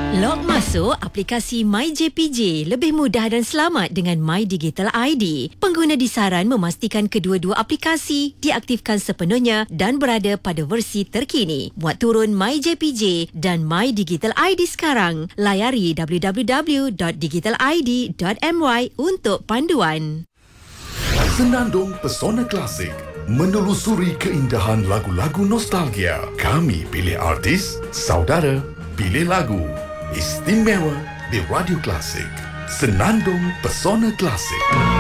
Log masuk aplikasi MyJPJ lebih mudah dan selamat dengan My Digital ID. Pengguna disaran memastikan kedua-dua aplikasi diaktifkan sepenuhnya dan berada pada versi terkini. Muat turun MyJPJ dan My Digital ID sekarang. Layari www.digitalid.my untuk panduan. Senandung Pesona Klasik, menelusuri keindahan lagu-lagu nostalgia. Kami pilih artis, saudara, pilih lagu. Istimewa di Radio Klasik. Senandung Pesona Klasik.